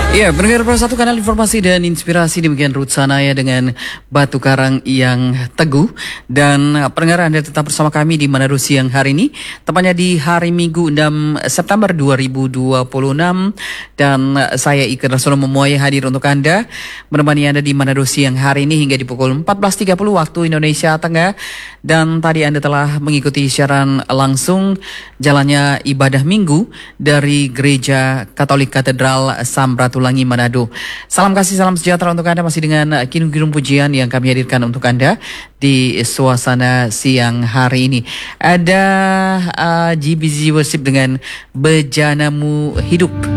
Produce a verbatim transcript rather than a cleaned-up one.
Ya, pendengar Pro satu kanal informasi dan inspirasi demikian Ruth Sanaya dengan Batu Karang yang teguh. Dan pendengar, Anda tetap bersama kami di Manado Siang hari ini, tepatnya di hari Minggu enam September dua ribu dua puluh enam. Dan saya Iker Rasono Memuai hadir untuk Anda, menemani Anda di Manado Siang hari ini hingga di pukul empat belas tiga puluh waktu Indonesia Tengah. Dan tadi Anda telah mengikuti siaran langsung jalannya ibadah minggu dari Gereja Katolik Katedral Samratulangi Manado. Salam kasih, salam sejahtera untuk Anda, masih dengan kirum-kirum pujian yang kami hadirkan untuk Anda di suasana siang hari ini. Ada uh, G B Z Worship dengan Bejanamu Hidup.